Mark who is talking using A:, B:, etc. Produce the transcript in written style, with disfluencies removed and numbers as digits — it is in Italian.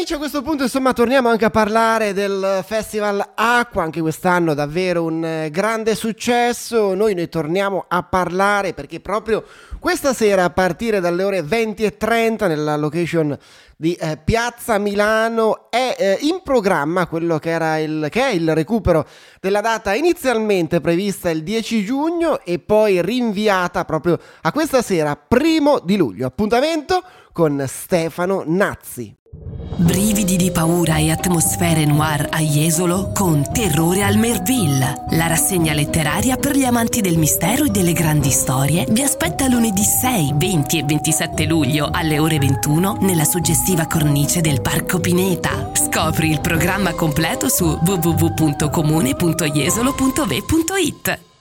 A: amici, a questo punto insomma torniamo anche a parlare del Festival Acqua, anche quest'anno davvero un grande successo. Noi ne torniamo a parlare perché proprio questa sera a partire dalle ore 20:30 nella location di Piazza Milano è in programma quello che è il recupero della data inizialmente prevista il 10 giugno e poi rinviata proprio a questa sera, 1 luglio. Appuntamento con Stefano Nazzi.
B: Brividi di paura e atmosfere noir a Jesolo con Terrore al Merville. La rassegna letteraria per gli amanti del mistero e delle grandi storie vi aspetta lunedì 6, 20 e 27 luglio alle ore 21 nella suggestiva cornice del Parco Pineta. Scopri il programma completo su www.comune.jesolo.ve.it.